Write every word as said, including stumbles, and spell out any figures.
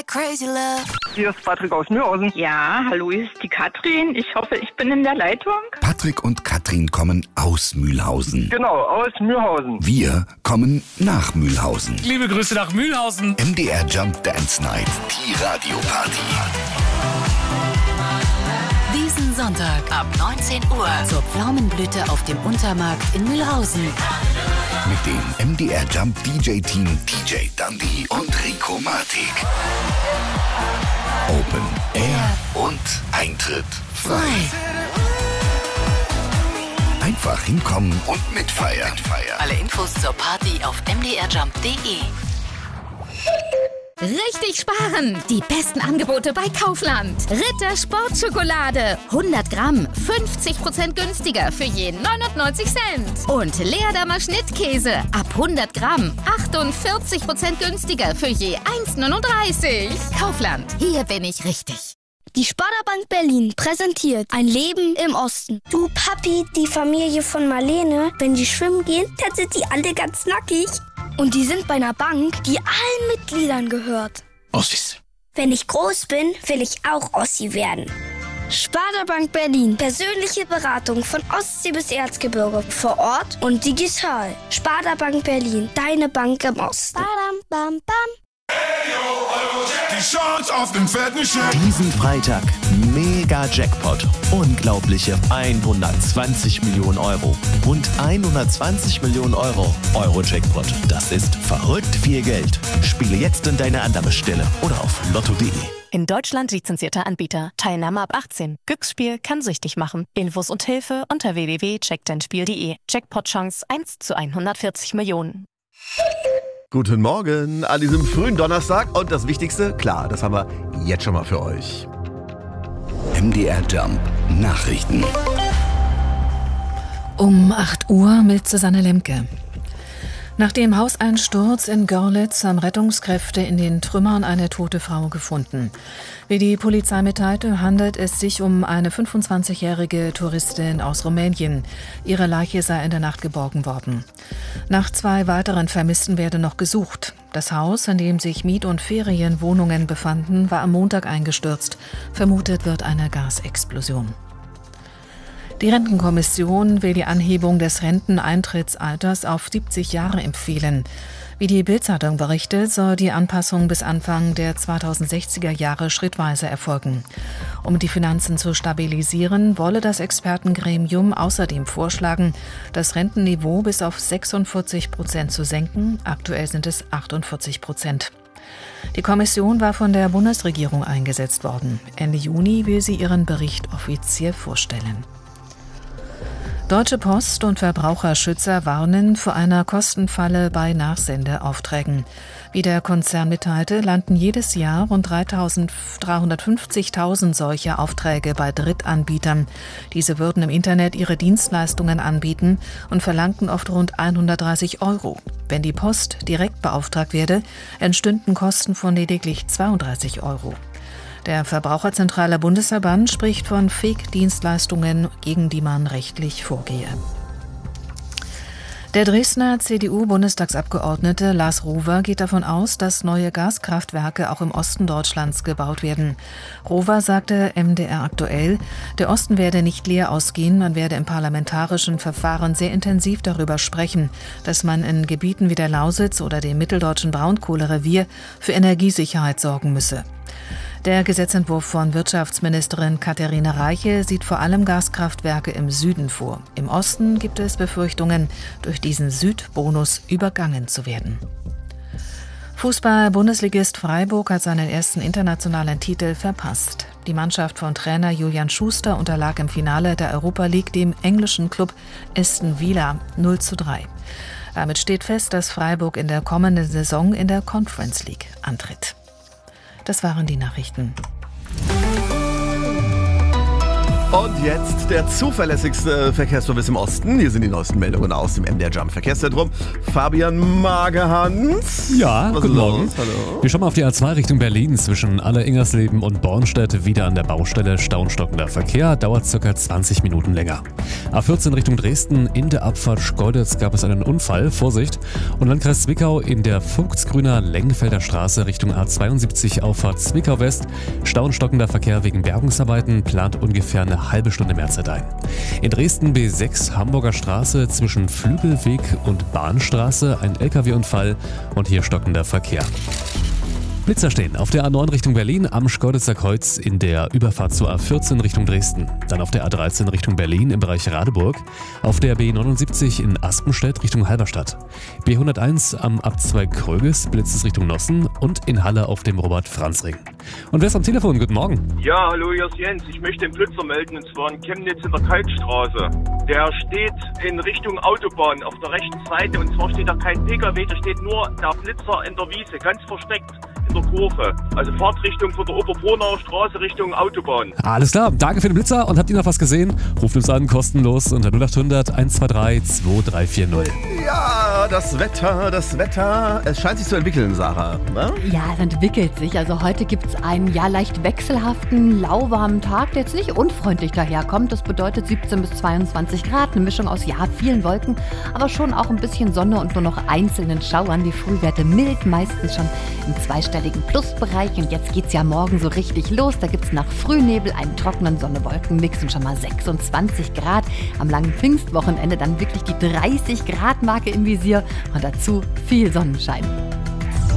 that crazy love. Hier ist Patrick aus Mühlhausen. Ja, hallo, hier ist die Katrin. Ich hoffe, ich bin in der Leitung. Patrick und Katrin kommen aus Mühlhausen. Genau, aus Mühlhausen. Wir kommen nach Mühlhausen. Liebe Grüße nach Mühlhausen. M D R Jump Dance Night, die Radioparty. Diesen Sonntag ab neunzehn Uhr zur Pflaumenblüte auf dem Untermarkt in Mühlhausen. Mit dem M D R Jump D J-Team D J Dundee und Rico Matic. Open Air und Eintritt frei. Einfach hinkommen und mitfeiern. Alle Infos zur Party auf m d r jump punkt d e. Richtig sparen! Die besten Angebote bei Kaufland. Ritter Sportschokolade. hundert Gramm, fünfzig Prozent günstiger für je neunundneunzig Cent. Und Leerdammer Schnittkäse. Ab hundert Gramm, achtundvierzig Prozent günstiger für je eins neununddreißig. Kaufland, hier bin ich richtig. Die Sparda-Bank Berlin präsentiert ein Leben im Osten. Du Papi, die Familie von Marlene, wenn die schwimmen gehen, dann sind die alle ganz nackig. Und die sind bei einer Bank, die allen Mitgliedern gehört. Ossis. Wenn ich groß bin, will ich auch Ossi werden. Sparda-Bank Berlin. Persönliche Beratung von Ostsee bis Erzgebirge. Vor Ort und digital. Sparda-Bank Berlin. Deine Bank im Osten. Badam, bam, bam. Die Chance auf den fetten Scheck. Diesen Freitag mega Jackpot. Unglaubliche hundertzwanzig Millionen Euro. Rund hundertzwanzig Millionen Euro. Euro-Jackpot. Das ist verrückt viel Geld. Spiele jetzt in deine Annahmestelle oder auf lotto punkt de. In Deutschland lizenzierter Anbieter. Teilnahme ab achtzehn. Glücksspiel kann süchtig machen. Infos und Hilfe unter w w w punkt check dein spiel punkt de. Jackpot-Chance eins zu hundertvierzig Millionen. Guten Morgen an diesem frühen Donnerstag und das Wichtigste, klar, das haben wir jetzt schon mal für euch. M D R Jump Nachrichten. Um acht Uhr mit Susanne Lemke. Nach dem Hauseinsturz in Görlitz haben Rettungskräfte in den Trümmern eine tote Frau gefunden. Wie die Polizei mitteilte, handelt es sich um eine fünfundzwanzigjährige Touristin aus Rumänien. Ihre Leiche sei in der Nacht geborgen worden. Nach zwei weiteren Vermissten werde noch gesucht. Das Haus, in dem sich Miet- und Ferienwohnungen befanden, war am Montag eingestürzt. Vermutet wird eine Gasexplosion. Die Rentenkommission will die Anhebung des Renteneintrittsalters auf siebzig Jahre empfehlen. Wie die Bild-Zeitung berichtet, soll die Anpassung bis Anfang der zweitausendsechziger Jahre schrittweise erfolgen. Um die Finanzen zu stabilisieren, wolle das Expertengremium außerdem vorschlagen, das Rentenniveau bis auf sechsundvierzig Prozent zu senken. Aktuell sind es achtundvierzig Prozent. Die Kommission war von der Bundesregierung eingesetzt worden. Ende Juni will sie ihren Bericht offiziell vorstellen. Deutsche Post und Verbraucherschützer warnen vor einer Kostenfalle bei Nachsendeaufträgen. Wie der Konzern mitteilte, landen jedes Jahr rund dreihundertfünfzigtausend solcher Aufträge bei Drittanbietern. Diese würden im Internet ihre Dienstleistungen anbieten und verlangten oft rund hundertdreißig Euro. Wenn die Post direkt beauftragt werde, entstünden Kosten von lediglich zweiunddreißig Euro. Der Verbraucherzentrale Bundesverband spricht von Fake-Dienstleistungen, gegen die man rechtlich vorgehe. Der Dresdner C D U-Bundestagsabgeordnete Lars Rover geht davon aus, dass neue Gaskraftwerke auch im Osten Deutschlands gebaut werden. Rover sagte M D R aktuell, der Osten werde nicht leer ausgehen, man werde im parlamentarischen Verfahren sehr intensiv darüber sprechen, dass man in Gebieten wie der Lausitz oder dem mitteldeutschen Braunkohlerevier für Energiesicherheit sorgen müsse. Der Gesetzentwurf von Wirtschaftsministerin Katharina Reiche sieht vor allem Gaskraftwerke im Süden vor. Im Osten gibt es Befürchtungen, durch diesen Südbonus übergangen zu werden. Fußball-Bundesligist Freiburg hat seinen ersten internationalen Titel verpasst. Die Mannschaft von Trainer Julian Schuster unterlag im Finale der Europa League dem englischen Klub Aston Villa null zu drei. Damit steht fest, dass Freiburg in der kommenden Saison in der Conference League antritt. Das waren die Nachrichten. Und jetzt der zuverlässigste Verkehrsservice im Osten. Hier sind die neuesten Meldungen aus dem M D R Jump Verkehrszentrum. Fabian Magehans. Ja, Was guten ist Morgen. los? Hallo. Wir schauen mal auf die A zwei Richtung Berlin zwischen Aller-Ingersleben und Bornstedt. Wieder an der Baustelle, stauenstockender Verkehr, dauert ca. zwanzig Minuten länger. A vierzehn Richtung Dresden, in der Abfahrt Schkeuditz gab es einen Unfall, Vorsicht. Und Landkreis Zwickau in der Vogtsgrüner Lengenfelder Straße Richtung A zweiundsiebzig, Auffahrt Zwickau West. Stauenstockender Verkehr wegen Bergungsarbeiten, plant ungefähr eine halbe Stunde mehr Zeit ein. In Dresden B sechs Hamburger Straße zwischen Flügelweg und Bahnstraße ein L K W-Unfall und hier stockender Verkehr. Blitzer stehen auf der A neun Richtung Berlin am Schkeuditzer Kreuz in der Überfahrt zur A vierzehn Richtung Dresden. Dann auf der A dreizehn Richtung Berlin im Bereich Radeburg. Auf der B neunundsiebzig in Aspenstedt Richtung Halberstadt. B hunderteins am Abzweig Kröges, Blitzes Richtung Nossen und in Halle auf dem Robert-Franz-Ring. Und wer ist am Telefon? Guten Morgen. Ja, hallo, hier ist Jens. Ich möchte den Blitzer melden, und zwar in Chemnitz in der Kalkstraße. Der steht in Richtung Autobahn auf der rechten Seite, und zwar steht da kein P K W, da steht nur der Blitzer in der Wiese, ganz versteckt in der Kurve. Also Fahrtrichtung von der Oberbronauer Straße Richtung Autobahn. Alles klar, danke für den Blitzer. Und habt ihr noch was gesehen? Ruft uns an, kostenlos unter null acht hundert eins zwei drei zwei drei vier null. Ja, das Wetter, das Wetter. Es scheint sich zu entwickeln, Sarah. Ne? Ja, es entwickelt sich. Also heute gibt es einen ja leicht wechselhaften, lauwarmen Tag, der jetzt nicht unfreundlich daherkommt. Das bedeutet siebzehn bis zweiundzwanzig Grad, eine Mischung aus ja vielen Wolken, aber schon auch ein bisschen Sonne und nur noch einzelnen Schauern. Die Frühwerte mild, meistens schon im zweistelligen Plusbereich. Und jetzt geht's ja morgen so richtig los. Da gibt's nach Frühnebel einen trockenen Sonne-Wolken-Mix und schon mal sechsundzwanzig Grad. Am langen Pfingstwochenende dann wirklich die dreißig Grad Marke im Visier und dazu viel Sonnenschein.